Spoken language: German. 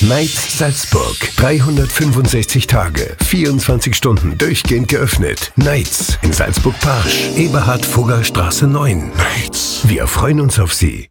Nights Salzburg. 365 Tage, 24 Stunden durchgehend geöffnet. Nights in Salzburg-Parsch, Eberhard-Fugger-Straße 9. Nights. Wir freuen uns auf Sie.